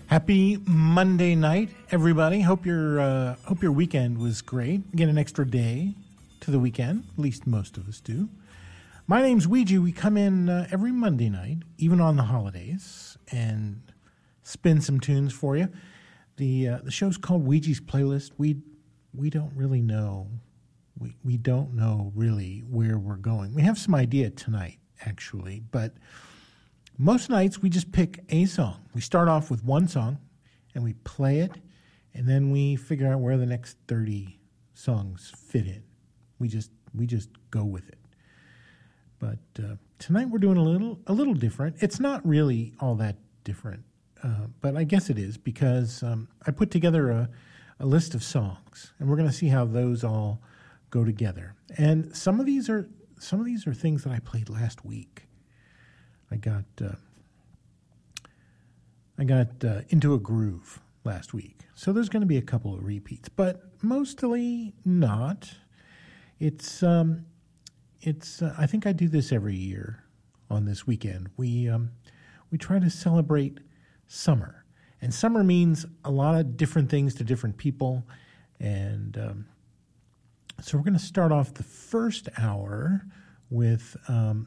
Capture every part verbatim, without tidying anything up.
Happy Monday night, everybody. Hope your uh, hope your weekend was great. Get an extra day to the weekend. At least most of us do. My name's Ouija. We come in uh, every Monday night, even on the holidays, and spin some tunes for you. The uh, the show's called Ouija's Playlist. We we don't really know. We we don't know really where we're going. We have some idea tonight, actually, but most nights we just pick a song. We start off with one song, and we play it, and then we figure out where the next thirty songs fit in. We just we just go with it. But uh, tonight we're doing a little a little different. It's not really all that different, uh, but I guess it is because um, I put together a, a list of songs, and we're going to see how those all go together. And some of these are some of these are things that I played last week. I got uh, I got uh, Into a Groove last week, so there's going to be a couple of repeats, but mostly not. It's um, it's uh, I think I do this every year on this weekend. We um, we try to celebrate summer, and summer means a lot of different things to different people, and um, so we're going to start off the first hour with Um,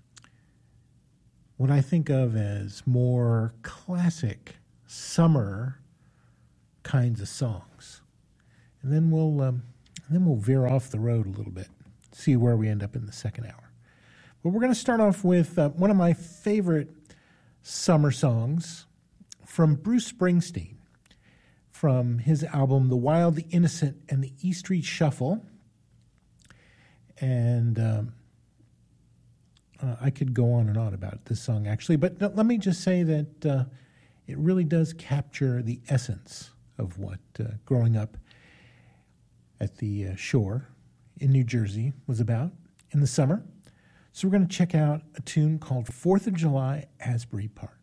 what I think of as more classic summer kinds of songs, and then we'll um, and then we'll veer off the road a little bit, see where we end up in the second hour. But we're going to start off with uh, one of my favorite summer songs from Bruce Springsteen, from his album "The Wild, the Innocent, and the E Street Shuffle," and Um, Uh, I could go on and on about this song, actually, but no, let me just say that uh, it really does capture the essence of what uh, growing up at the uh, shore in New Jersey was about in the summer. So we're going to check out a tune called fourth of July, Asbury Park.